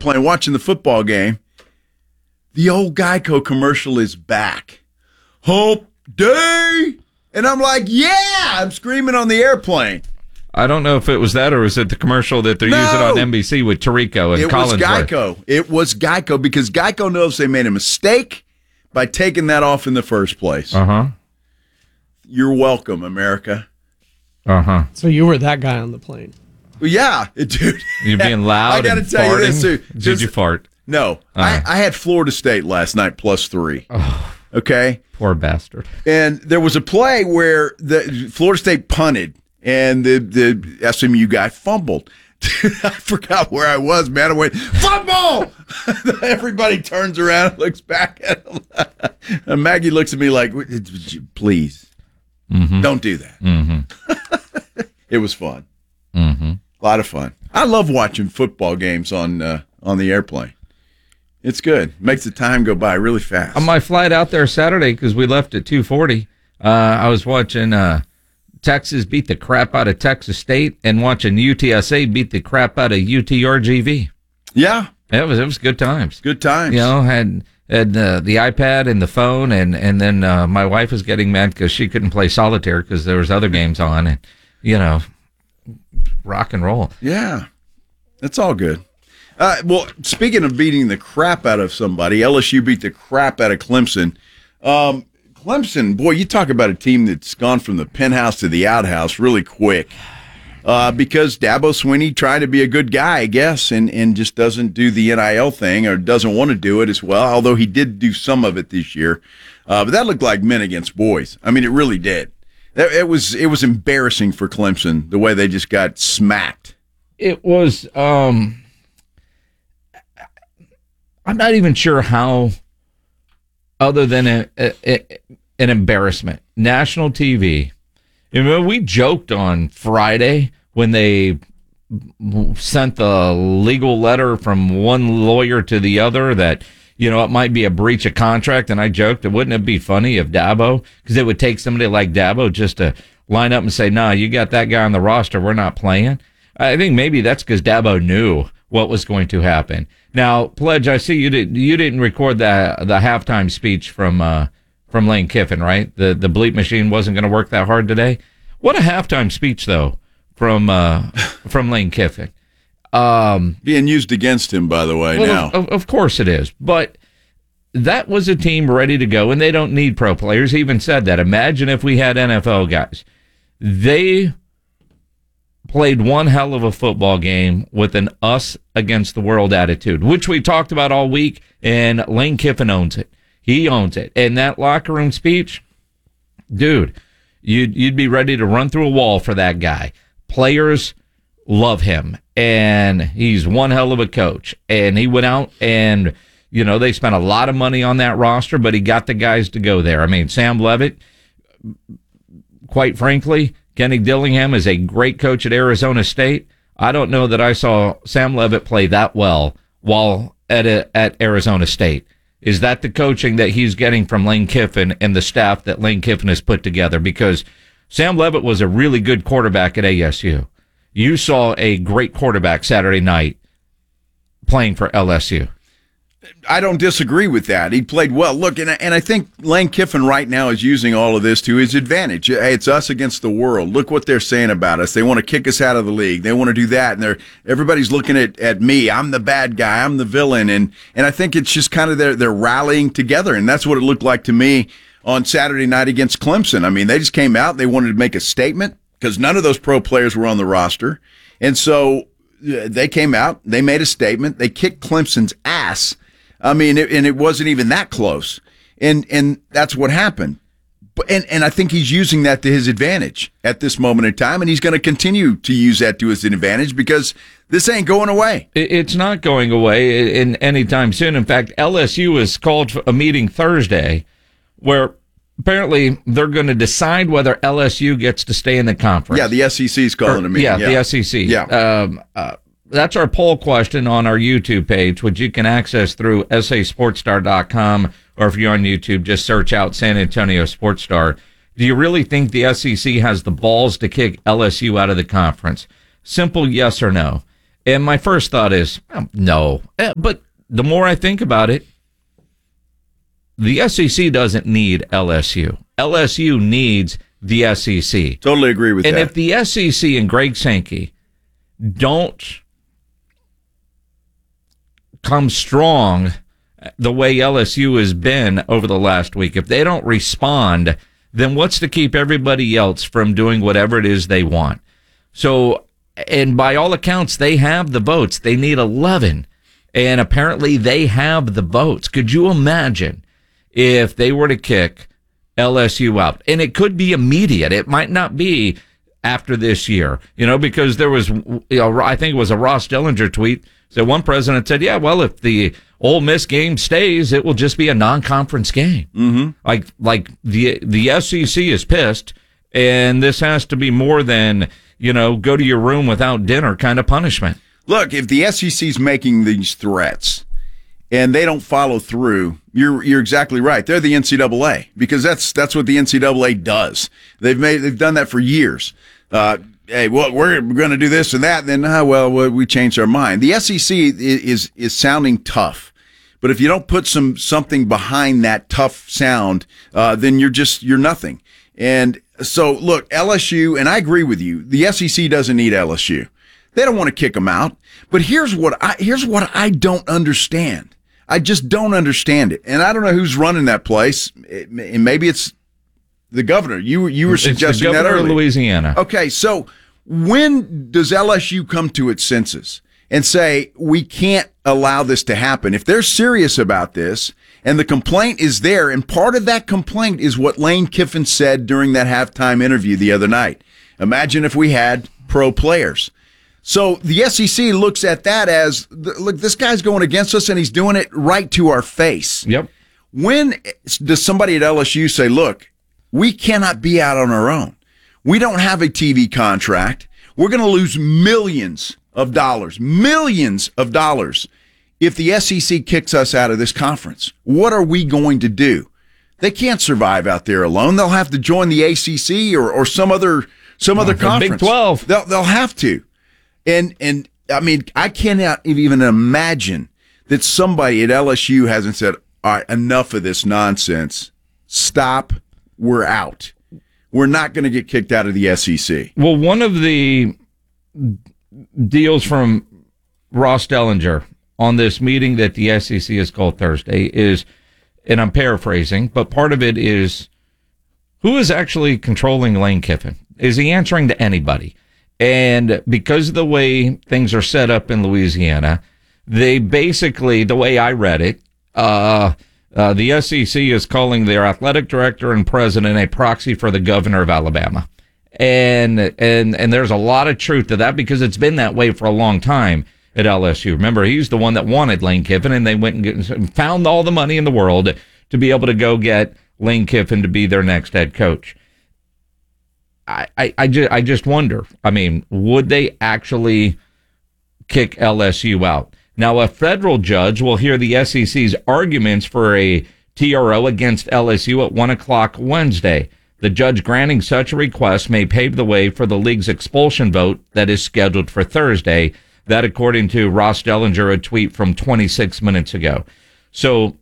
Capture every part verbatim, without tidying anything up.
airplane watching the football game. The old Geico commercial is back. Hump Day! And I'm like, yeah! I'm screaming on the airplane. I don't know if it was that or was it the commercial that they're no. using on N B C with Tirico and it Collinsworth. It was Geico. It was Geico because Geico knows they made a mistake by taking that off in the first place. Uh-huh. You're welcome, America. Uh-huh. So you were that guy on the plane. Well, yeah, dude. You're being loud I gotta and tell farting? you this, too. Did Just, you fart? No. Uh. I, I had Florida State last night plus three. Oh, okay? Poor bastard. And there was a play where the Florida State punted, and the, the S M U guy fumbled. I forgot where I was, man. I went, fumble! Everybody turns around and looks back at him. And Maggie looks at me like, please, mm-hmm. don't do that. Mm-hmm. It was fun. Mm-hmm. A lot of fun. I love watching football games on uh, on the airplane. It's good. Makes the time go by really fast. On my flight out there Saturday, because we left at two forty, uh, I was watching uh, Texas beat the crap out of Texas State and watching U T S A beat the crap out of U T R G V. Yeah. It was it was good times. Good times. You know, had had uh, the iPad and the phone, and, and then uh, my wife was getting mad because she couldn't play solitaire because there was other games on, and, you know, rock and roll. Yeah. That's all good. Uh, well, speaking of beating the crap out of somebody, L S U beat the crap out of Clemson. Um, Clemson, boy, you talk about a team that's gone from the penthouse to the outhouse really quick uh, because Dabo Swinney tried to be a good guy, I guess, and, and just doesn't do the N I L thing or doesn't want to do it as well, although he did do some of it this year. Uh, but that looked like men against boys. I mean, it really did. It, it was it was embarrassing for Clemson, the way they just got smacked. It was, um, I'm not even sure how, other than a, a, a, an embarrassment. National T V. You know, we joked on Friday when they sent the legal letter from one lawyer to the other that, you know, it might be a breach of contract. And I joked, wouldn't it be funny if Dabo, because it would take somebody like Dabo just to line up and say, nah, you got that guy on the roster, we're not playing. I think maybe that's because Dabo knew what was going to happen. Now, Pledge, I see you didn't you didn't record the the halftime speech from uh, from Lane Kiffin, right? The the bleep machine wasn't going to work that hard today. What a halftime speech, though, from uh, from Lane Kiffin. Um, Being used against him, by the way, well, now. Of, of course it is, but that was a team ready to go, and they don't need pro players. He even said that. Imagine if we had N F L guys. They played one hell of a football game with an us against the world attitude, which we talked about all week, and Lane Kiffin owns it. He owns it. And that locker room speech, dude, you'd, you'd be ready to run through a wall for that guy. Players love him, and he's one hell of a coach. And he went out and, you know, they spent a lot of money on that roster, but he got the guys to go there. I mean, Sam Leavitt, quite frankly, Kenny Dillingham is a great coach at Arizona State. I don't know that I saw Sam Leavitt play that well while at a, at Arizona State. Is that the coaching that he's getting from Lane Kiffin and the staff that Lane Kiffin has put together? Because Sam Leavitt was a really good quarterback at A S U. You saw a great quarterback Saturday night playing for L S U. I don't disagree with that. He played well. Look, and, and I think Lane Kiffin right now is using all of this to his advantage. Hey, it's us against the world. Look what they're saying about us. They want to kick us out of the league. They want to do that, and they're everybody's looking at, at me. I'm the bad guy. I'm the villain, and and I think it's just kind of they're they're rallying together, and that's what it looked like to me on Saturday night against Clemson. I mean, they just came out. They wanted to make a statement because none of those pro players were on the roster, and so they came out. They made a statement. They kicked Clemson's ass. I mean, it, and it wasn't even that close, and and that's what happened. But and and I think he's using that to his advantage at this moment in time, and he's going to continue to use that to his advantage because this ain't going away. It's not going away in any time soon. In fact, L S U has called for a meeting Thursday where apparently they're going to decide whether L S U gets to stay in the conference. Yeah, the S E C is calling or, a meeting. Yeah, yeah, the S E C. Yeah. Um, uh, That's our poll question on our YouTube page, which you can access through S A Sports Star dot com, or if you're on YouTube, just search out San Antonio Sports Star. Do you really think the S E C has the balls to kick L S U out of the conference? Simple yes or no. And my first thought is, oh, no. But the more I think about it, the S E C doesn't need L S U. L S U needs the S E C. Totally agree with and that. And if the S E C and Greg Sankey don't come strong the way L S U has been over the last week, if they don't respond, then what's to keep everybody else from doing whatever it is they want? So, and by all accounts, they have the votes. They need eleven. And apparently they have the votes. Could you imagine if they were to kick L S U out? And it could be immediate. It might not be after this year, you know, because there was, you know, I think it was a Ross Dellinger tweet. So one president said, yeah, well, if the Ole Miss game stays, it will just be a non-conference game. Mm-hmm. Like, like the, the S E C is pissed, and this has to be more than, you know, go to your room without dinner kind of punishment. Look, if the S E C's making these threats and they don't follow through, you're you're exactly right. They're the N C double A, because that's that's what the N C double A does. They've made they've done that for years. Uh, hey, well, we're going to do this and that, and then uh, well, we changed our mind. The S E C is, is is sounding tough, but if you don't put some something behind that tough sound, uh, then you're just you're nothing. And so, look, L S U, and I agree with you. The S E C doesn't need L S U. They don't want to kick them out. But here's what I here's what I don't understand. I just don't understand it. And I don't know who's running that place. It, and maybe it's the governor. You you were suggesting it's the governor that earlier. of Louisiana. Okay, so when does L S U come to its senses and say we can't allow this to happen? If they're serious about this and the complaint is there, and part of that complaint is what Lane Kiffin said during that halftime interview the other night. Imagine if we had pro players. So the S E C looks at that as, look, this guy's going against us and he's doing it right to our face. Yep. When does somebody at L S U say, look, we cannot be out on our own. We don't have a T V contract. We're going to lose millions of dollars, millions of dollars if the S E C kicks us out of this conference. What are we going to do? They can't survive out there alone. They'll have to join the A C C or, or some other some other conference. Big twelve. They'll, they'll have to. And, and I mean, I cannot even imagine that somebody at L S U hasn't said, all right, enough of this nonsense. Stop. We're out. We're not going to get kicked out of the S E C. Well, one of the deals from Ross Dellinger on this meeting that the S E C has called Thursday is, and I'm paraphrasing, but part of it is, who is actually controlling Lane Kiffin? Is he answering to anybody? And because of the way things are set up in Louisiana, they basically, the way I read it, uh, uh, the S E C is calling their athletic director and president a proxy for the governor of Alabama. And, and, and there's a lot of truth to that because it's been that way for a long time at L S U. Remember, he's the one that wanted Lane Kiffin, and they went and get, found all the money in the world to be able to go get Lane Kiffin to be their next head coach. I, I, I, just, I just wonder, I mean, would they actually kick L S U out? Now, a federal judge will hear the S E C's arguments for a T R O against L S U at one o'clock Wednesday. The judge granting such a request may pave the way for the league's expulsion vote that is scheduled for Thursday. That, according to Ross Dellinger, a tweet from twenty-six minutes ago. So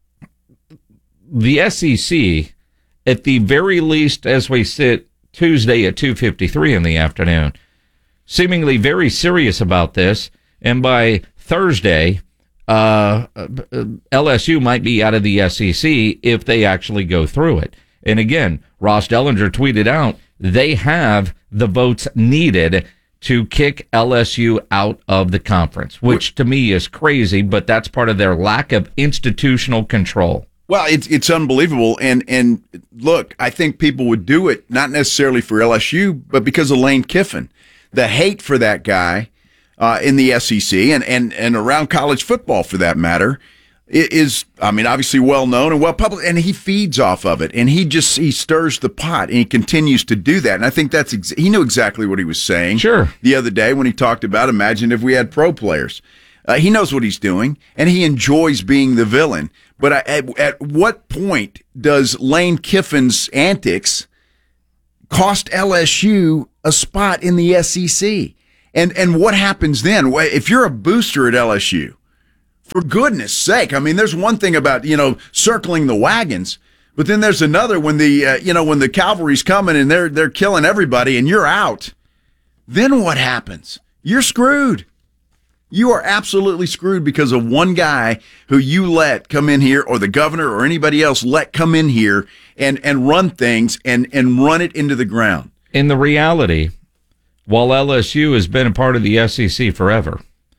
the S E C, at the very least, as we sit Tuesday at two fifty-three in the afternoon, seemingly very serious about this. And by Thursday, uh, L S U might be out of the S E C if they actually go through it. And again, Ross Dellinger tweeted out, they have the votes needed to kick L S U out of the conference, which to me is crazy, but that's part of their lack of institutional control. Well, it's it's unbelievable, and and look, I think people would do it not necessarily for L S U, but because of Lane Kiffin, the hate for that guy uh, in the S E C and and and around college football, for that matter, is, I mean, obviously well known and well public, and he feeds off of it, and he just he stirs the pot, and he continues to do that, and I think that's ex- he knew exactly what he was saying. Sure. The other day when he talked about, imagine if we had pro players. Uh, he knows what he's doing, and he enjoys being the villain. But I, at, at what point does Lane Kiffin's antics cost L S U a spot in the S E C? And and what happens then? If you're a booster at L S U, for goodness sake, I mean, there's one thing about, you know, circling the wagons, but then there's another when the, uh, you know, when the cavalry's coming and they're they're killing everybody and you're out. Then what happens? You're screwed. You are absolutely screwed because of one guy who you let come in here, or the governor or anybody else let come in here and, and run things and, and run it into the ground. In the reality, while L S U has been a part of the S E C forever,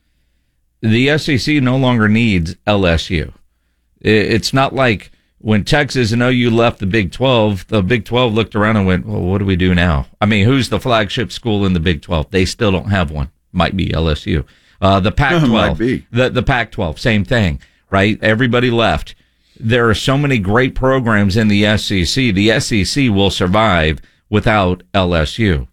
the S E C no longer needs L S U. It's not like when Texas and O U left the Big twelve, the Big twelve looked around and went, well, what do we do now? I mean, who's the flagship school in the Big twelve? They still don't have one. Might be L S U. Uh, the Pac twelve, the, the Pac twelve, same thing, right? Everybody left. There are so many great programs in the S E C. The S E C will survive without L S U.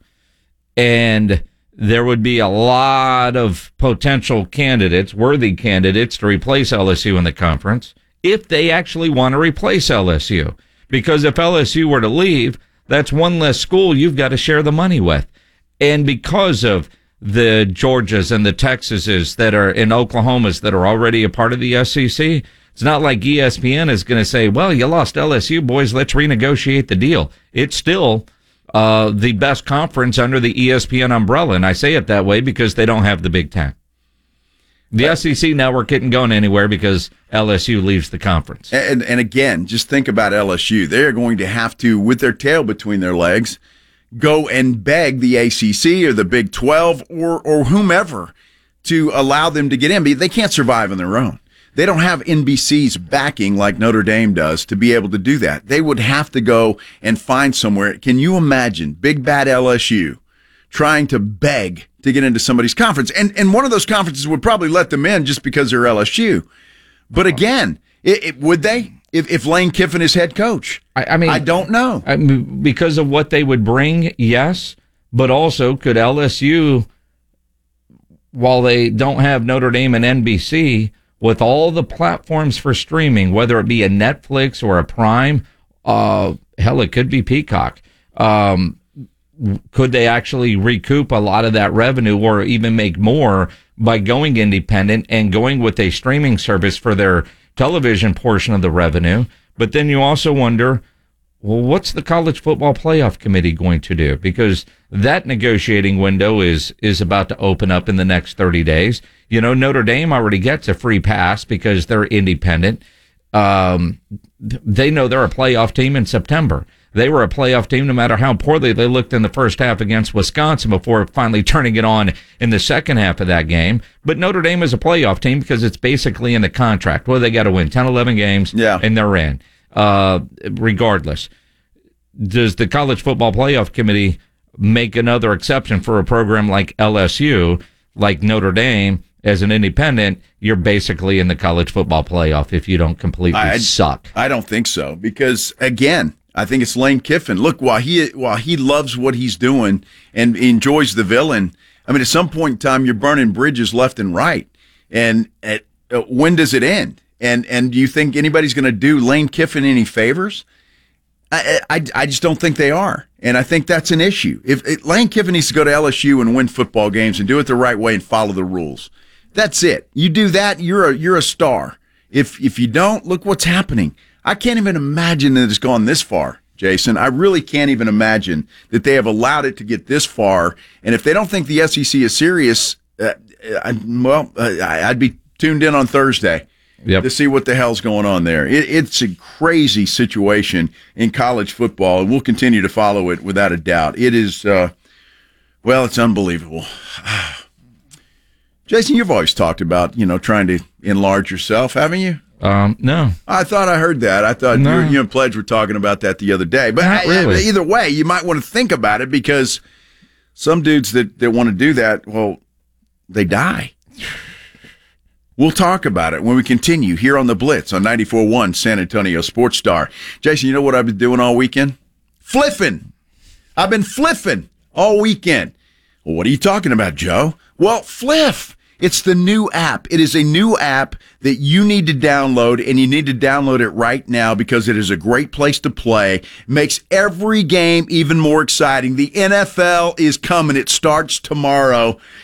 And there would be a lot of potential candidates, worthy candidates, to replace L S U in the conference if they actually want to replace L S U. Because if L S U were to leave, that's one less school you've got to share the money with. And because of the Georgias and the Texases that are in Oklahomas that are already a part of the S E C, it's not like E S P N is going to say, well, you lost L S U, boys, let's renegotiate the deal. It's still uh, the best conference under the E S P N umbrella, and I say it that way because they don't have the Big Ten. The S E C network isn't going anywhere because L S U leaves the conference. And, and again, just think about L S U. They're going to have to, with their tail between their legs, go and beg the A C C or the Big twelve or or whomever to allow them to get in. But they can't survive on their own. They don't have N B C's backing like Notre Dame does to be able to do that. They would have to go and find somewhere. Can you imagine big bad L S U trying to beg to get into somebody's conference? And and one of those conferences would probably let them in just because they're L S U. But again, it, it, would they? If, if Lane Kiffin is head coach, I, I mean, I don't know. I mean, because of what they would bring, yes, but also could L S U, while they don't have Notre Dame and N B C, with all the platforms for streaming, whether it be a Netflix or a Prime, uh, hell, it could be Peacock. Um, could they actually recoup a lot of that revenue or even make more by going independent and going with a streaming service for their television portion of the revenue? But then you also wonder, well, what's the College Football Playoff Committee going to do? Because that negotiating window is is about to open up in the next thirty days. You know, Notre Dame already gets a free pass because they're independent. Um, they know they're a playoff team in September. They were a playoff team no matter how poorly they looked in the first half against Wisconsin before finally turning it on in the second half of that game. But Notre Dame is a playoff team because it's basically in the contract. Well, they got to win ten, eleven games, yeah. and they're in. Uh, regardless, does the College Football Playoff Committee make another exception for a program like L S U, like Notre Dame? As an independent, you're basically in the college football playoff if you don't completely I, suck. I don't think so because, again, I think it's Lane Kiffin. Look, while he while he loves what he's doing and enjoys the villain, I mean, at some point in time, you're burning bridges left and right. And at, uh, when does it end? And and do you think anybody's going to do Lane Kiffin any favors? I, I I just don't think they are. And I think that's an issue. If, if Lane Kiffin needs to go to L S U and win football games and do it the right way and follow the rules. That's it. You do that, you're a you're a star. If if you don't, look what's happening. I can't even imagine that it's gone this far, Jason. I really can't even imagine that they have allowed it to get this far. And if they don't think the S E C is serious, uh, I, well, uh, I'd be tuned in on Thursday yep. to see what the hell's going on there. It, it's a crazy situation in college football, and we'll continue to follow it without a doubt. It is, uh, well, it's unbelievable. Jason, you've always talked about, you know, trying to enlarge yourself, haven't you? Um, no. I thought I heard that. I thought no. you, you and Pledge were talking about that the other day. But Not really. I, either way, you might want to think about it because some dudes that, that want to do that, well, they die. We'll talk about it when we continue here on The Blitz on ninety-four point one San Antonio Sports Star. Jason, you know what I've been doing all weekend? Fliffing. I've been fliffing all weekend. Well, what are you talking about, Joe? Well, Fliff. It's the new app. It is a new app that you need to download, and you need to download it right now because it is a great place to play. Makes every game even more exciting. The N F L is coming. It starts tomorrow.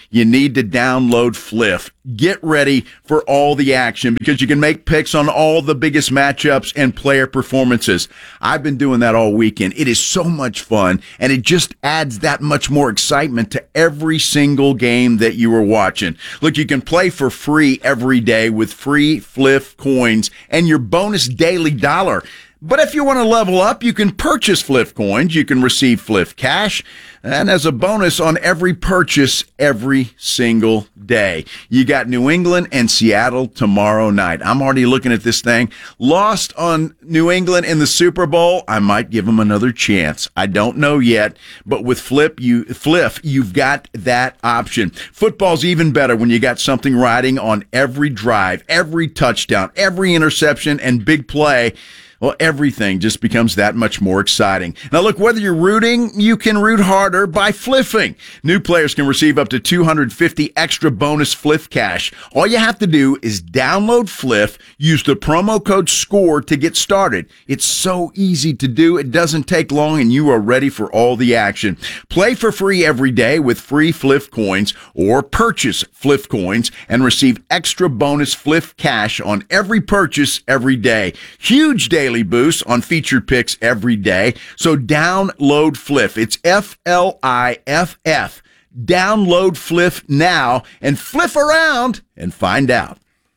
you need to download Fliff. Get ready for all the action because you can make picks on all the biggest matchups and player performances. I've been doing that all weekend. It is so much fun, and it just adds that much more excitement to every single game that you are watching. Look, you can play for free every day with free Fliff coins and your bonus daily dollar. But if you want to level up, you can purchase Fliff coins, you can receive Fliff cash, and as a bonus on every purchase every single day. You got New England and Seattle tomorrow night. I'm already looking at this thing. Lost on New England in the Super Bowl, I might give them another chance. I don't know yet, but with Flip, you, Fliff, you've got that option. Football's even better when you got something riding on every drive, every touchdown, every interception, and big play. Well, everything just becomes that much more exciting. Now, look, whether you're rooting, you can root harder by fliffing. New players can receive up to two hundred fifty extra bonus Fliff cash. All you have to do is download Fliff, use the promo code SCORE to get started. It's so easy to do. It doesn't take long, and you are ready for all the action. Play for free every day with free Fliff coins, or purchase Fliff coins and receive extra bonus Fliff cash on every purchase every day. Huge day boost on featured picks every day. So download Fliff. It's F L I F F. Download Fliff now and fliff around and find out.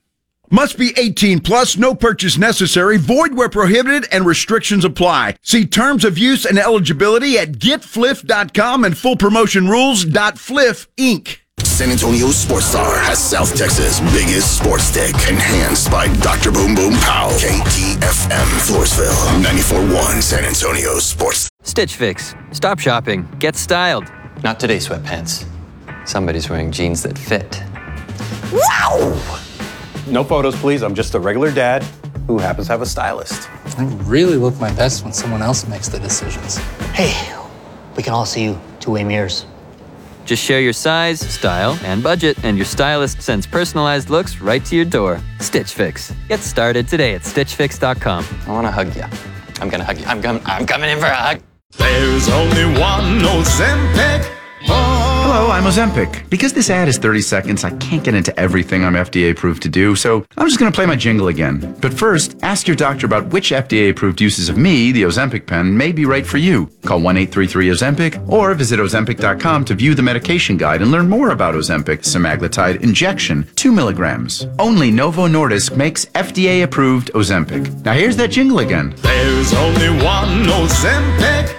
Must be eighteen plus, no purchase necessary, void where prohibited, and restrictions apply. See terms of use and eligibility at get fliff dot com and full promotion rules dot fliff inc. San Antonio Sports Star has South Texas' biggest sports stick, enhanced by Doctor Boom Boom Pow. K T F M, Floresville, ninety-four point one San Antonio Sports. Stitch Fix. Stop shopping. Get styled. Not today, sweatpants. Somebody's wearing jeans that fit. Wow! No photos, please. I'm just a regular dad who happens to have a stylist. I really look my best when someone else makes the decisions. Hey, we can all see you two-way mirrors. Just share your size, style, and budget, and your stylist sends personalized looks right to your door. Stitch Fix. Get started today at stitch fix dot com. I want to hug you. I'm going to hug you. I'm, com- I'm coming in for a hug. There's only one Ozempic. Hello, I'm Ozempic. Because this ad is thirty seconds, I can't get into everything I'm F D A approved to do, so I'm just going to play my jingle again. But first, ask your doctor about which F D A approved uses of me, the Ozempic pen, may be right for you. Call one eight three three Ozempic or visit ozempic dot com to view the medication guide and learn more about Ozempic semaglutide injection, two milligrams. Only Novo Nordisk makes F D A approved Ozempic. Now here's that jingle again. There's only one Ozempic.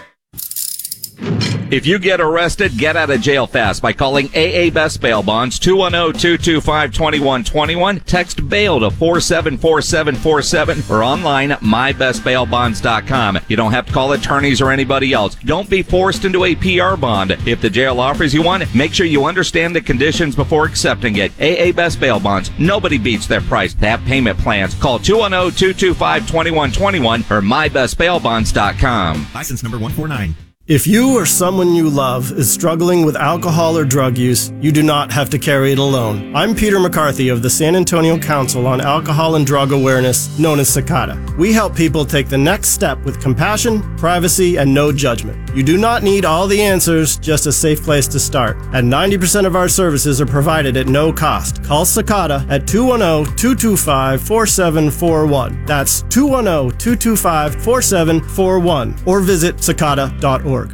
If you get arrested, get out of jail fast by calling A A Best Bail Bonds, two one zero, two two five, two one two one. Text bail to four seven four seven four seven or online at my best bail bonds dot com. You don't have to call attorneys or anybody else. Don't be forced into a P R bond. If the jail offers you one, make sure you understand the conditions before accepting it. A A Best Bail Bonds. Nobody beats their price. They have payment plans. Call two one zero, two two five, two one two one or my best bail bonds dot com. License number one four nine. If you or someone you love is struggling with alcohol or drug use, you do not have to carry it alone. I'm Peter McCarthy of the San Antonio Council on Alcohol and Drug Awareness, known as SACADA. We help people take the next step with compassion, privacy, and no judgment. You do not need all the answers, just a safe place to start. And ninety percent of our services are provided at no cost. Call SACADA at two one zero, two two five, four seven four one. That's two one zero, two two five, four seven four one. Or visit sacada dot org.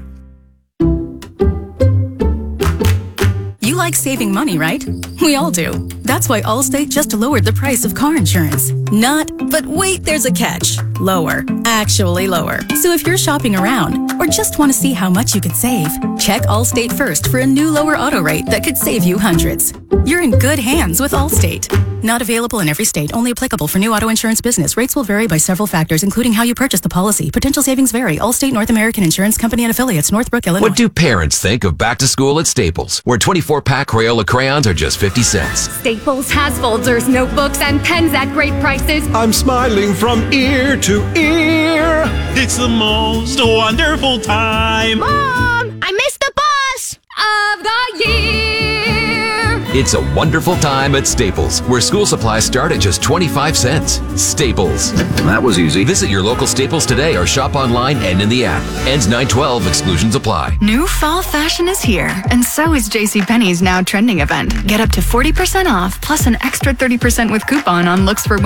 You like saving money, right? We all do. That's why Allstate just lowered the price of car insurance. Not, but wait, there's a catch. Lower. Actually lower. So if you're shopping around or just want to see how much you could save, check Allstate first for a new lower auto rate that could save you hundreds. You're in good hands with Allstate. Not available in every state, only applicable for new auto insurance business. Rates will vary by several factors, including how you purchase the policy. Potential savings vary. Allstate North American Insurance Company and affiliates, Northbrook, Illinois. What do parents think of back to school at Staples, where twenty-four pack Crayola crayons are just fifty cents? Staples has folders, notebooks, and pens at great prices. I'm smiling from ear to ear. It's the most wonderful time. Mom, I missed the bus of the year. It's a wonderful time at Staples, where school supplies start at just twenty-five cents. Staples. That was easy. Visit your local Staples today or shop online and in the app. Ends nine twelve. Exclusions apply. New fall fashion is here, and so is JCPenney's Now Trending event. Get up to forty percent off, plus an extra thirty percent with coupon on looks for women.